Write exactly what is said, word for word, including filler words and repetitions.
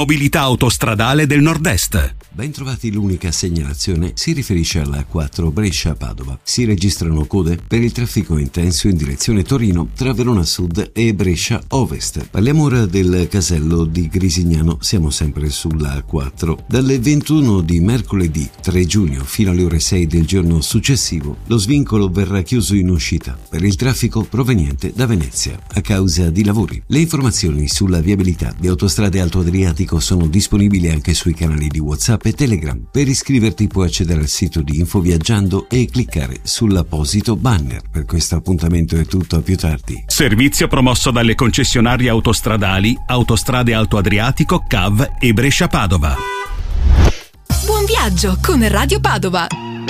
Mobilità autostradale del Nord-Est. Ben trovati, l'unica segnalazione si riferisce alla A quattro Brescia-Padova. Si registrano code per il traffico intenso in direzione Torino tra Verona Sud e Brescia Ovest. Parliamo ora del casello di Grisignano, siamo sempre sulla A quattro. Dalle ventuno di mercoledì tre giugno fino alle ore sei del giorno successivo, lo svincolo verrà chiuso in uscita per il traffico proveniente da Venezia a causa di lavori. Le informazioni sulla viabilità di Autostrade Alto Adriatico sono disponibili anche sui canali di WhatsApp e Telegram. Per iscriverti puoi accedere al sito di Infoviaggiando e cliccare sull'apposito banner. Per questo appuntamento è tutto, a più tardi. Servizio promosso dalle concessionarie autostradali Autostrade Alto Adriatico, C A V e Brescia Padova. Buon viaggio con Radio Padova.